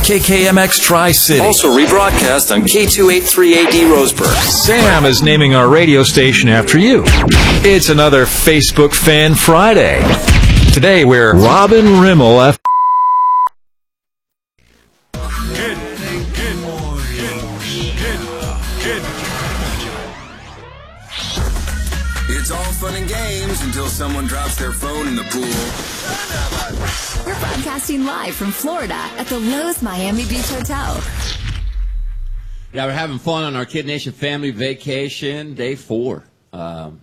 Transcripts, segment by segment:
KKMX Tri-City. Also rebroadcast on K283AD Roseburg. Sam is naming our radio station after you. It's another Facebook Fan Friday. Today we're Robin Rimmel F. It's all fun and games until someone drops their phone in the pool. We're broadcasting live from Florida at the Lowe's Miami Beach Hotel. Yeah, we're having fun on our Kid Nation family vacation, day 4. And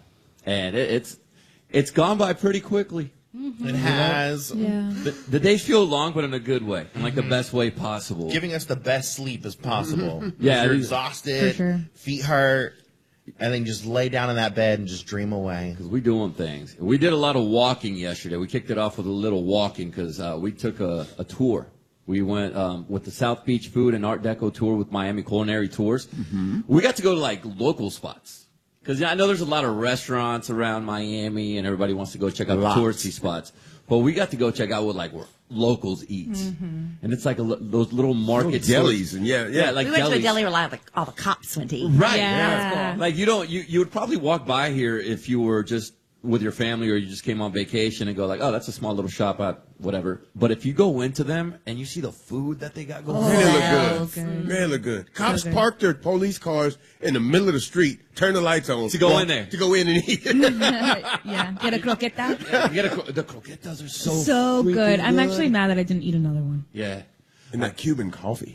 it's gone by pretty quickly. Mm-hmm. It has. Yeah. The days feel long, but in a good way, in like the best way possible. Giving us the best sleep as possible. Yeah, you're it is. exhausted, For sure. feet hurt, and then just lay down in that bed and just dream away. Because we're doing things. We did a lot of walking yesterday. We kicked it off with a little walking because we took a tour. We went with the South Beach Food and Art Deco tour with Miami Culinary Tours. Mm-hmm. We got to go to like local spots. Because I know there's a lot of restaurants around Miami and everybody wants to go check out touristy spots. But we got to go check out what like where locals eat. Mm-hmm. And it's like those little market delis. And yeah, like we went delis. to a deli where like all the cops went to eat. Right. Yeah. Cool. Like you would probably walk by here if you were just with your family or you just came on vacation and go like, oh, that's a small little shop at whatever. But if you go into them and you see the food that they got going on. Man, they look good. Man, look good. Cops park their police cars in the middle of the street, turn the lights on. To go in there. To go in and eat. Yeah, get a croqueta. The croquetas are So good. I'm actually mad that I didn't eat another one. Yeah. And that Cuban coffee.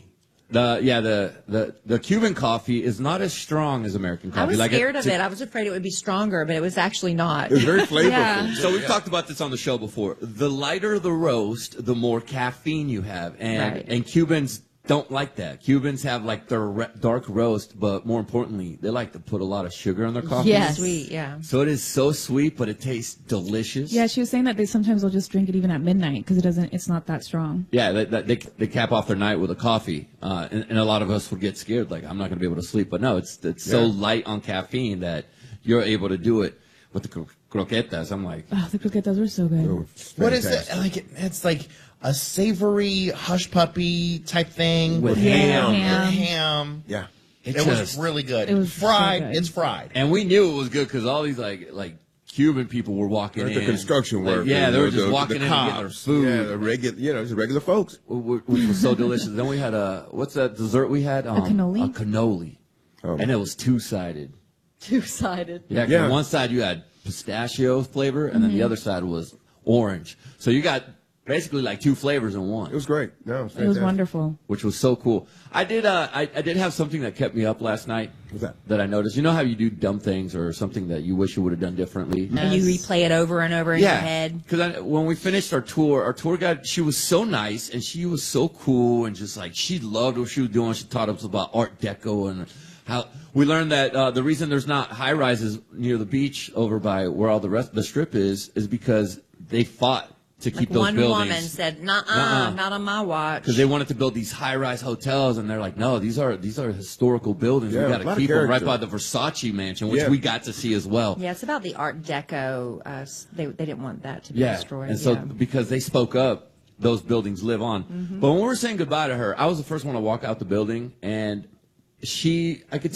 The Cuban coffee is not as strong as American coffee. I was scared of it. I was afraid it would be stronger, but it was actually not. It was very flavorful. Yeah. So we've talked about this on the show before. The lighter the roast, the more caffeine you have. And Cubans don't like that. Cubans have like their dark roast, but more importantly, they like to put a lot of sugar in their coffee. Yes. Sweet, yeah. So it is so sweet, but it tastes delicious. Yeah, she was saying that they sometimes will just drink it even at midnight because it's not that strong. Yeah, they cap off their night with a coffee, and a lot of us would get scared, like I'm not going to be able to sleep. But no, it's so light on caffeine that you're able to do it with the croquetas. I'm like, Oh, the croquetas were so good. What is it? Like it's like a savory hush puppy type thing With ham. Yeah. It was really good. It was fried. so good. It's fried. and we knew it was good because all these like Cuban people were walking Like in. the construction Like, workers. yeah, they were the- just the walking in and getting their cops. food. Yeah, the regular, just regular folks. Which was so delicious. Then we had what's that dessert we had? A cannoli? A cannoli. Oh. And it was two-sided. Two-sided. Yeah, 'cause on one side you had pistachio flavor, and then the other side was orange. So you got basically like 2 flavors in one. It was great. No, it was It was fantastic. wonderful. Which was so cool. I did have something that kept me up last night. What's that? That I noticed. You know how you do dumb things or something that you wish you would have done differently? And you replay it over and over in your head. Because when we finished our tour guide, she was so nice and she was so cool and just like she loved what she was doing. She taught us about Art Deco and how we learned that the reason there's not high rises near the beach over by where all the strip is because they fought to keep those buildings. One woman said, "Nuh-uh, not on my watch." Because they wanted to build these high-rise hotels, and they're like, "No, these are historical buildings. Yeah, we a got lot to of keep them right character. by the Versace mansion, which we got to see as well." Yeah, it's about the Art Deco. They didn't want that to be Yeah, destroyed. and so because they spoke up, those buildings live on. But when we were saying goodbye to her, I was the first one to walk out the building, and I could